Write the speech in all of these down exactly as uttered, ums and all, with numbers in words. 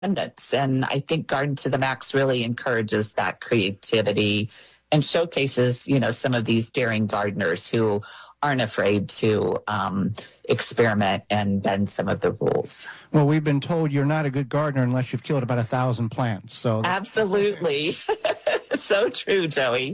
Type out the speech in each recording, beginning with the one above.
independence. And I think Garden to the Max really encourages that creativity and showcases, you know, some of these daring gardeners who aren't afraid to um, experiment and bend some of the rules. Well, we've been told you're not a good gardener unless you've killed about a thousand plants. So absolutely. So true, Joey.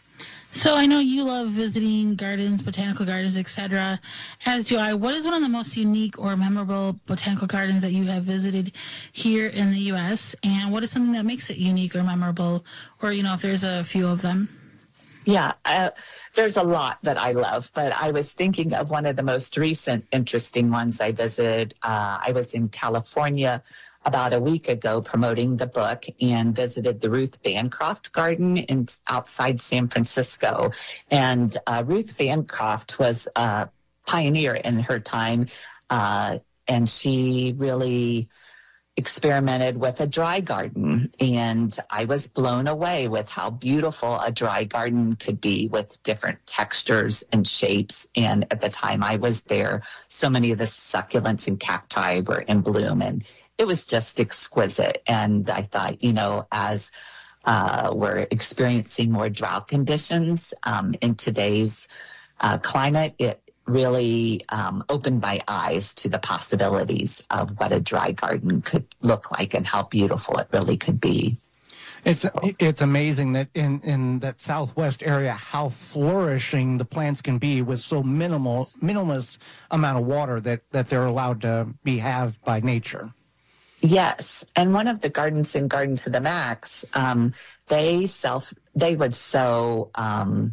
So I know you love visiting gardens, botanical gardens, et cetera, as do I. What is one of the most unique or memorable botanical gardens that you have visited here in the U S? And what is something that makes it unique or memorable? Or, you know, if there's a few of them? Yeah, uh, there's a lot that I love, but I was thinking of one of the most recent interesting ones I visited. Uh, I was in California about a week ago promoting the book and visited the Ruth Bancroft Garden in outside San Francisco. And uh, Ruth Bancroft was a pioneer in her time, uh, and she really experimented with a dry garden. And I was blown away with how beautiful a dry garden could be with different textures and shapes. And at the time I was there, so many of the succulents and cacti were in bloom, and it was just exquisite. And I thought, you know, as uh, we're experiencing more drought conditions um, in today's uh, climate, it really um, opened my eyes to the possibilities of what a dry garden could look like and how beautiful it really could be. It's it's amazing that in, in that Southwest area, how flourishing the plants can be with so minimal, minimalist amount of water that, that they're allowed to be have by nature. Yes, and one of the gardens in Garden to the Max, um, they self they would sow um,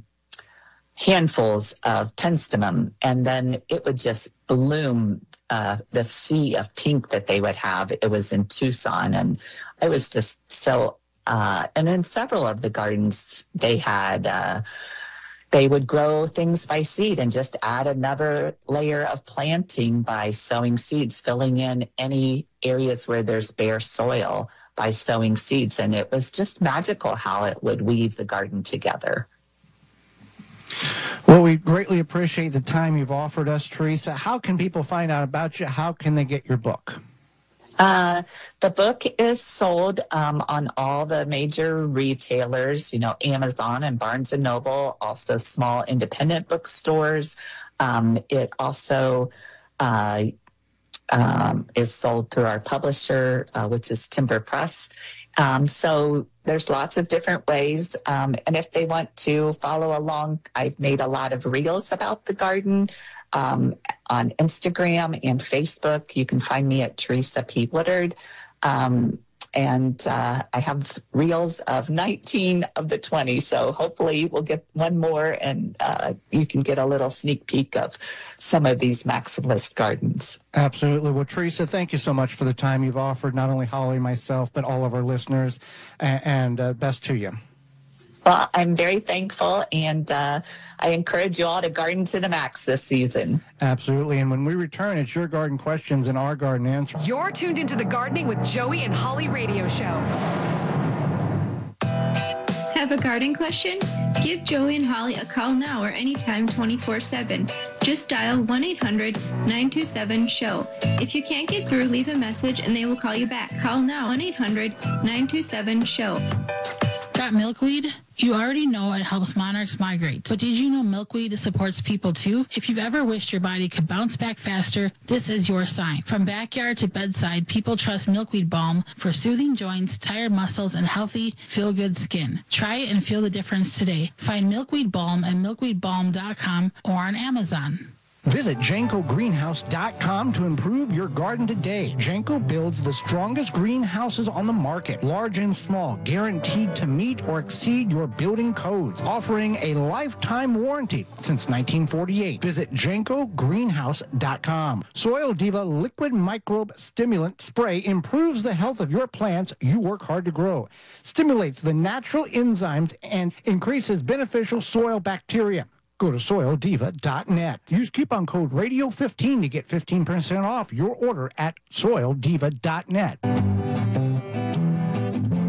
handfuls of penstemon, and then it would just bloom. Uh, the sea of pink that they would have. It was in Tucson, and I was just so. Uh, and in several of the gardens, they had. Uh, They would grow things by seed and just add another layer of planting by sowing seeds, filling in any areas where there's bare soil by sowing seeds. And it was just magical how it would weave the garden together. Well, we greatly appreciate the time you've offered us, Teresa. How can people find out about you? How can they get your book? Uh, the book is sold um, on all the major retailers, you know, Amazon and Barnes and Noble, also small independent bookstores. Um, it also uh, um, is sold through our publisher, uh, which is Timber Press. Um, so there's lots of different ways. Um, and if they want to follow along, I've made a lot of reels about the garden. Um, on Instagram and Facebook. You can find me at Teresa P. Woodard. Um, and uh, I have reels of nineteen of the twenty. So hopefully we'll get one more and uh, you can get a little sneak peek of some of these maximalist gardens. Absolutely. Well, Teresa, thank you so much for the time you've offered, not only Holly, myself, but all of our listeners. And, and uh, best to you. Well, I'm very thankful, and uh, I encourage you all to garden to the max this season. Absolutely. And when we return, it's your garden questions and our garden answers. You're tuned into the Gardening with Joey and Holly radio show. Have a garden question? Give Joey and Holly a call now or anytime twenty-four seven. Just dial one eight hundred nine two seven show. If you can't get through, leave a message and they will call you back. Call now one eight hundred nine two seven show. Got milkweed? You already know it helps monarchs migrate, but did you know milkweed supports people too? If you've ever wished your body could bounce back faster, this is your sign. From backyard to bedside, people trust milkweed balm for soothing joints, tired muscles, and healthy, feel-good skin. Try it and feel the difference today. Find milkweed balm at milkweed balm dot com or on Amazon. Visit Janko Greenhouse dot com to improve your garden today. Janko builds the strongest greenhouses on the market, large and small, guaranteed to meet or exceed your building codes, offering a lifetime warranty since nineteen forty-eight. Visit Janko Greenhouse dot com. Soil Diva Liquid Microbe Stimulant Spray improves the health of your plants you work hard to grow, stimulates the natural enzymes, and increases beneficial soil bacteria. Go to soil diva dot net. Use coupon code radio fifteen to get fifteen percent off your order at soil diva dot net. Welcome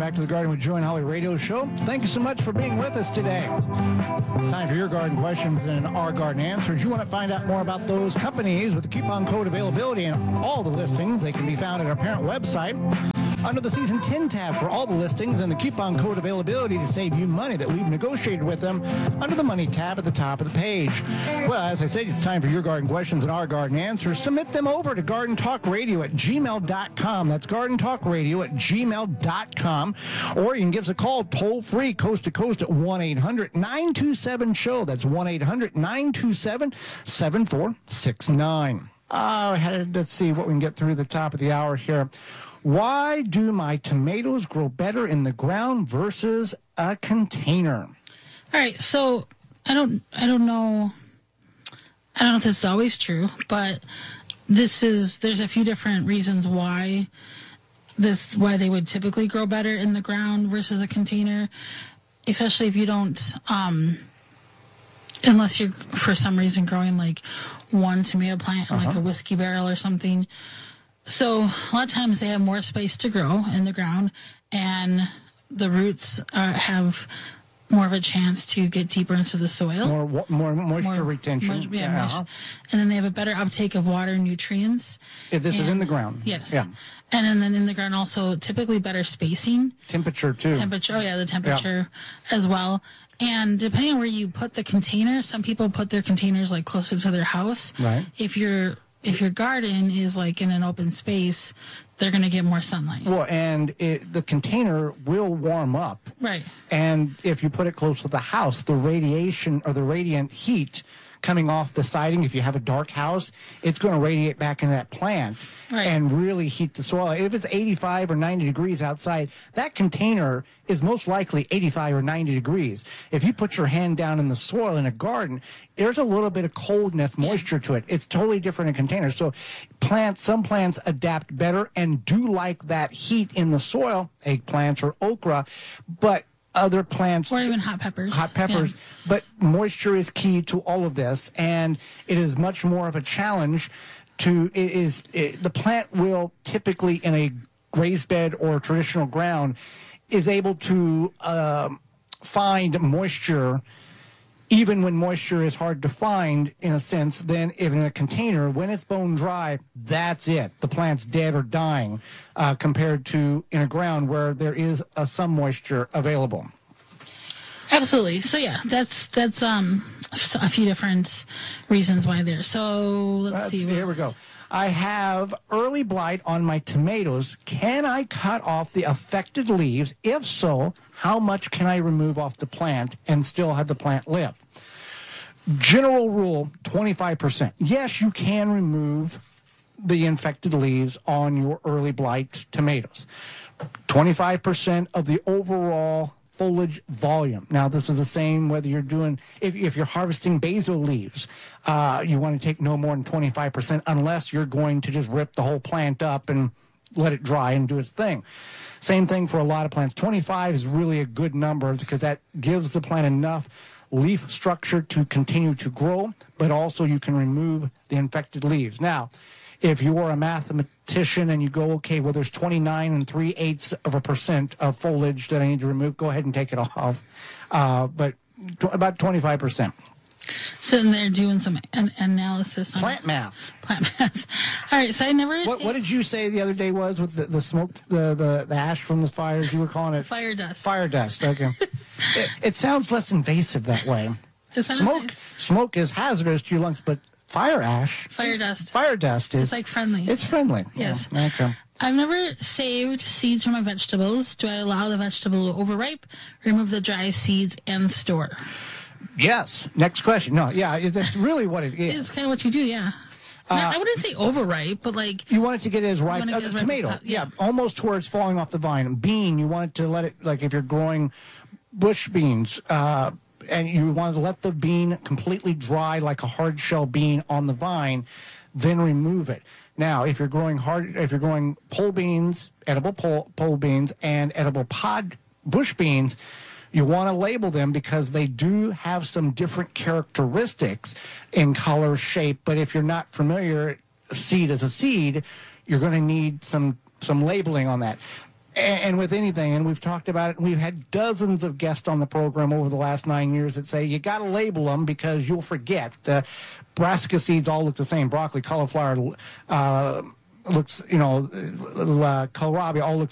back to the Garden with Joe and Holly radio show. Thank you so much for being with us today. Time for your garden questions and our garden answers. You want to find out more about those companies with the coupon code availability and all the listings. They can be found at our parent website under the Season ten tab for all the listings and the coupon code availability to save you money that we've negotiated with them under the Money tab at the top of the page. Well, as I said, it's time for your garden questions and our garden answers. Submit them over to garden talk radio at gmail dot com. That's garden talk radio at gmail dot com. Or you can give us a call toll-free, coast to coast at one eight hundred nine two seven show. That's one eight hundred nine two seven seven four six nine. Uh, let's see what we can get through the top of the hour here. Why do my tomatoes grow better in the ground versus a container? All right, so I don't, I don't know, I don't know if this is always true, but this is, there's a few different reasons why this, why they would typically grow better in the ground versus a container, especially if you don't, um, unless you're for some reason growing like one tomato plant in uh-huh. like a whiskey barrel or something. So a lot of times they have more space to grow in the ground, and the roots uh, have more of a chance to get deeper into the soil. More more moisture more, retention. More, yeah, yeah. Moisture. And then they have a better uptake of water and nutrients. If this and, is in the ground. Yes. Yeah. And then, then in the ground also typically better spacing. Temperature too. Temperature, oh yeah, the temperature yeah. as well. And depending on where you put the container, some people put their containers like closer to their house. Right. If you're If your garden is like in an open space, they're going to get more sunlight. Well, and it, the container will warm up. Right. And if you put it close to the house, the radiation or the radiant heat coming off the siding, if you have a dark house, it's going to radiate back into that plant right. and really heat the soil. If it's eighty-five or ninety degrees outside, that container is most likely eighty-five or ninety degrees. If you put your hand down in the soil in a garden, there's a little bit of coldness, moisture to it. It's totally different in containers. So plants, some plants adapt better and do like that heat in the soil, eggplants or okra, but other plants, or even hot peppers, hot peppers, yeah. But moisture is key to all of this, and it is much more of a challenge. To it is it, the plant will typically in a raised bed or traditional ground is able to um, find moisture, even when moisture is hard to find in a sense. Then, if in a container, when it's bone dry, that's it. The plant's dead or dying, uh, compared to in a ground where there is uh, some moisture available. Absolutely. So yeah, that's that's um a few different reasons why there. So let's That's, see. Here we go. I have early blight on my tomatoes. Can I cut off the affected leaves? If so, how much can I remove off the plant and still have the plant live? General rule, twenty-five percent. Yes, you can remove the infected leaves on your early blight tomatoes. twenty-five percent of the overall foliage volume. Now, this is the same whether you're doing, if, if you're harvesting basil leaves, uh, you want to take no more than twenty-five percent unless you're going to just rip the whole plant up and let it dry and do its thing. Same thing for a lot of plants. twenty-five is really a good number because that gives the plant enough leaf structure to continue to grow, but also you can remove the infected leaves. Now, if you are a mathematician and you go, okay, well, there's twenty-nine and three eighths of a percent of foliage that I need to remove, go ahead and take it off. Uh, but t- about twenty-five percent. Sitting there doing some an- analysis on plant math. Plant math. All right, so I never. What, what did you say the other day was with the, the smoke, the, the the ash from the fires? You were calling it fire dust. Fire dust. Okay. it, it sounds less invasive that way. Smoke nice? Smoke is hazardous to your lungs, but fire ash, fire dust, fire dust is it's like friendly. It's friendly. Yes. Yeah, okay. I've never saved seeds from my vegetables. Do I allow the vegetable to overripe, remove the dry seeds, and store? Yes. Next question. No, yeah, that's really what it is. It's kind of what you do, yeah. Uh, no, I wouldn't say overripe, but like you want it to get as ripe. Uh, as tomato, ripe, yeah. yeah, almost to where it's falling off the vine. Bean, you want it to let it, like if you're growing bush beans, uh, and you want to let the bean completely dry like a hard shell bean on the vine, then remove it. Now, if you're growing hard, if you're growing pole beans, edible pole, pole beans, and edible pod bush beans, you want to label them because they do have some different characteristics in color, shape. But if you're not familiar, seed as a seed, you're going to need some some labeling on that. And, and with anything, and we've talked about it, and we've had dozens of guests on the program over the last nine years that say you got to label them because you'll forget. Uh, brassica seeds all look the same. Broccoli, cauliflower, uh, looks, you know, uh, kohlrabi all looks